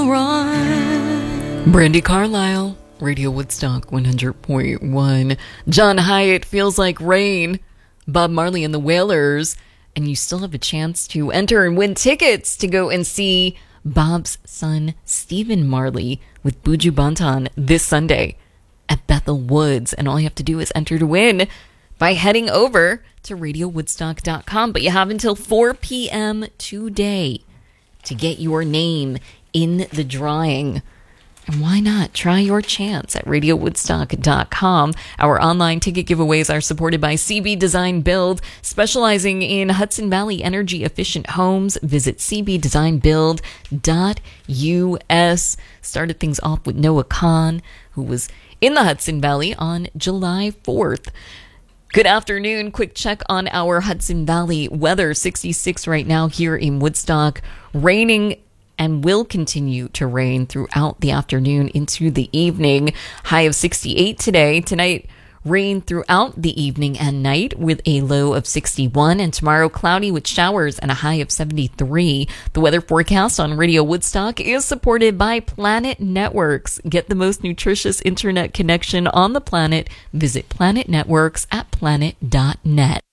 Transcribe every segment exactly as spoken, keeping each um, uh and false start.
Brandi Carlile, Radio Woodstock one hundred point one. John Hyatt, Feels Like Rain. Bob Marley and the Wailers. And you still have a chance to enter and win tickets to go and see Bob's son, Stephen Marley, with Buju Banton this Sunday at Bethel Woods. And all you have to do is enter to win by heading over to radio woodstock dot com. But you have until four p.m. today to get your name in the drawing. And why not try your chance at radio woodstock dot com? Our online ticket giveaways are supported by C B Design Build, specializing in Hudson Valley energy efficient homes. Visit c b design build dot u s. Started things off with Noah Khan, who was in the Hudson Valley on July fourth. Good afternoon. Quick check on our Hudson Valley weather. sixty-six right now here in Woodstock. Raining and will continue to rain throughout the afternoon into the evening. High of sixty-eight today. Tonight, rain throughout the evening and night with a low of sixty-one. And tomorrow, cloudy with showers and a high of seventy-three. The weather forecast on Radio Woodstock is supported by Planet Networks. Get the most nutritious internet connection on the planet. Visit Planet Networks at planet dot net.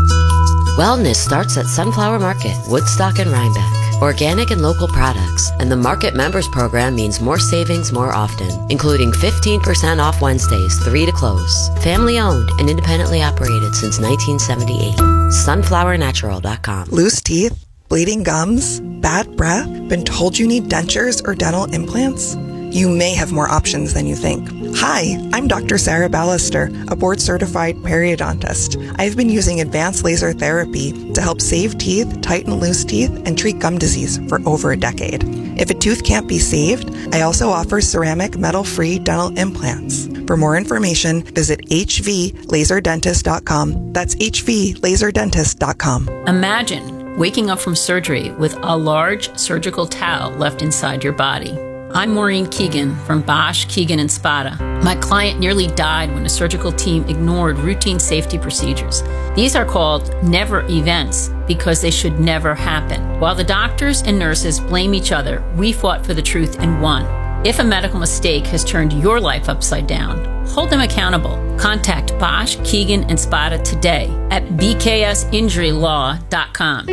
Wellness starts at Sunflower Market, Woodstock and Rhinebeck. Organic and local products, and the Market Members Program means more savings more often, including fifteen percent off Wednesdays, three to close. Family owned and independently operated since nineteen seventy-eight. sunflower natural dot com. Loose teeth, bleeding gums, bad breath, been told you need dentures or dental implants? You may have more options than you think. Hi, I'm Doctor Sarah Ballister, a board-certified periodontist. I've been using advanced laser therapy to help save teeth, tighten loose teeth, and treat gum disease for over a decade. If a tooth can't be saved, I also offer ceramic metal-free dental implants. For more information, visit h v laser dentist dot com. That's h v laser dentist dot com. Imagine waking up from surgery with a large surgical towel left inside your body. I'm Maureen Keegan from Bosch, Keegan and Spada. My client nearly died when a surgical team ignored routine safety procedures. These are called never events because they should never happen. While the doctors and nurses blame each other, we fought for the truth and won. If a medical mistake has turned your life upside down, hold them accountable. Contact Bosch, Keegan and Spada today at b k s injury law dot com.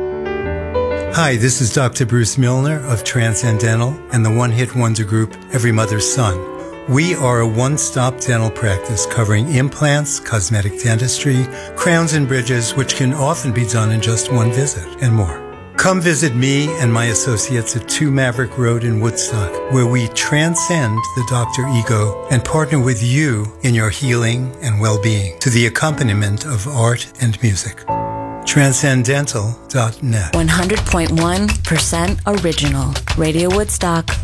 Hi, this is Doctor Bruce Milner of Transcendental and the One Hit Wonder group, Every Mother's Son. We are a one-stop dental practice covering implants, cosmetic dentistry, crowns and bridges, which can often be done in just one visit, and more. Come visit me and my associates at two Maverick Road in Woodstock, where we transcend the doctor ego and partner with you in your healing and well-being to the accompaniment of art and music. transcendental dot net. one hundred point one percent original. Radio Woodstock.